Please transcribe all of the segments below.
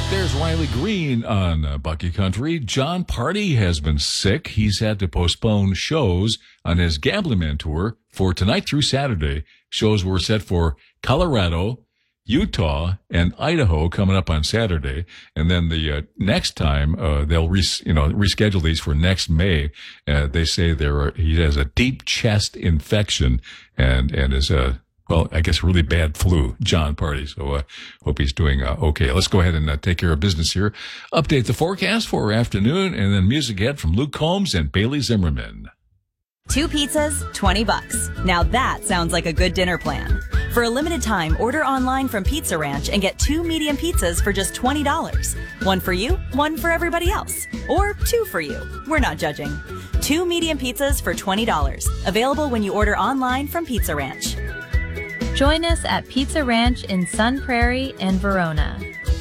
There's Riley Green on Bucky Country. John Party has been sick. He's had to postpone shows on his Gambling Man tour for tonight through Saturday. Shows were set for Colorado, Utah, and Idaho coming up on Saturday. And then the next time they'll reschedule these for next May. They say he has a deep chest infection and is I guess really bad flu, John Party. So hope he's doing okay. Let's go ahead and take care of business here. Update the forecast for afternoon, and then music ahead from Luke Combs and Bailey Zimmerman. 2 pizzas, $20. Now that sounds like a good dinner plan. For a limited time, order online from Pizza Ranch and get 2 medium pizzas for just $20. 1 for you, 1 for everybody else. Or 2 for you. We're not judging. 2 medium pizzas for $20. Available when you order online from Pizza Ranch. Join us at Pizza Ranch in Sun Prairie and Verona.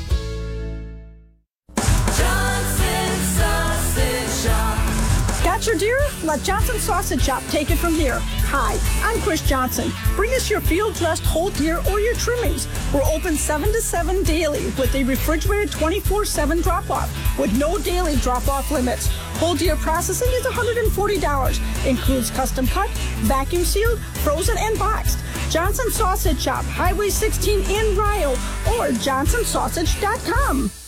Johnson Sausage Shop. Got your deer? Let Johnson Sausage Shop take it from here. Hi, I'm Chris Johnson. Bring us your field-dressed whole deer or your trimmings. We're open 7 to 7 daily with a refrigerated 24/7 drop-off with no daily drop-off limits. Whole deer processing is $140. Includes custom cut, vacuum sealed, frozen, and boxed. Johnson Sausage Shop, Highway 16 in Rio, or johnsonsausage.com.